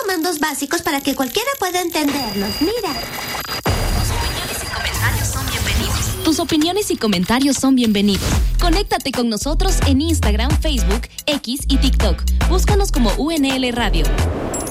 comandos básicos para que cualquiera pueda entenderlos. Mira. Tus opiniones y comentarios son bienvenidos. Conéctate con nosotros en Instagram, Facebook, X y TikTok. Búscanos como UNL Radio.